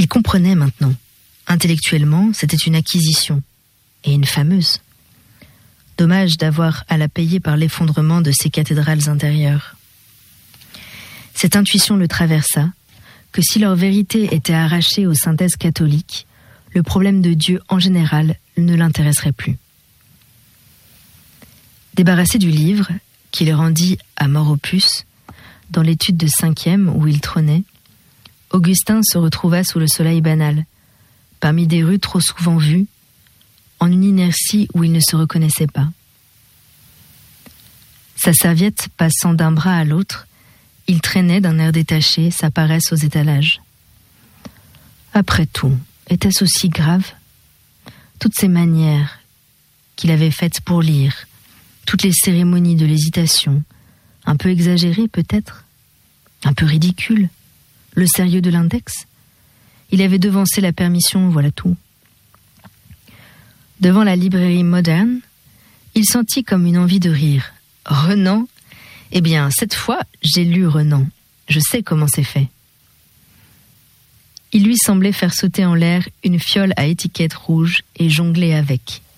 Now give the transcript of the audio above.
Il comprenait maintenant. Intellectuellement, c'était une acquisition, et une fameuse. Dommage d'avoir à la payer par l'effondrement de ses cathédrales intérieures. Cette intuition le traversa, que si leur vérité était arrachée aux synthèses catholiques, le problème de Dieu en général ne l'intéresserait plus. Débarrassé du livre, qu'il rendit à mort aux puces, dans l'étude de 5e où il trônait, Augustin se retrouva sous le soleil banal, parmi des rues trop souvent vues, en une inertie où il ne se reconnaissait pas. Sa serviette passant d'un bras à l'autre, il traînait d'un air détaché sa paresse aux étalages. Après tout, était-ce aussi grave ? Toutes ces manières qu'il avait faites pour lire, toutes les cérémonies de l'hésitation, un peu exagérées peut-être, un peu ridicules, le sérieux de l'index. Il avait devancé la permission, voilà tout. Devant la librairie moderne, il sentit comme une envie de rire. Renan ? Eh bien, cette fois, j'ai lu Renan. Je sais comment c'est fait. Il lui semblait faire sauter en l'air une fiole à étiquette rouge et jongler avec.